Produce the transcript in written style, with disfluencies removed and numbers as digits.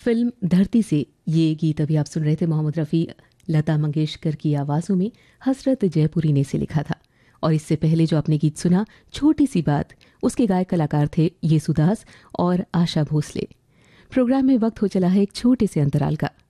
Film धरती से ये गीत अभी आप सुन रहे थे मोहम्मद रफ़ी, लता मंगेशकर की आवाज़ों में हसरत जयपुरी ने इसे लिखा था। और इससे पहले जो आपने गीत सुना छोटी सी बात, उसके गायक कलाकार थे येसुदास और आशा भोसले। प्रोग्राम में वक्त हो चला है एक छोटे से अंतराल का।